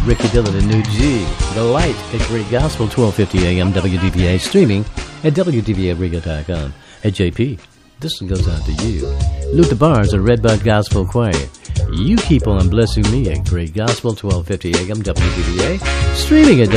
Ricky Dillon and New G. The Light at Great Gospel, 1250 AM WDVA, streaming at WDVARiga.com. Hey, JP, this one goes out to you. Luther Barnes and Redbud Gospel Choir. You keep on blessing me at Great Gospel, 1250 AM WDVA, streaming at